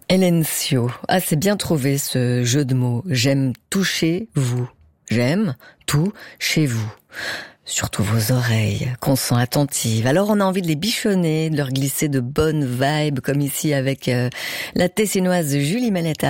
Hélène Sio. Ah, c'est bien trouvé ce jeu de mots. J'aime toucher vous. J'aime tout chez vous. Surtout vos oreilles, qu'on sent attentives. Alors on a envie de les bichonner, de leur glisser de bonnes vibes, comme ici avec la tessinoise Julie Malletta.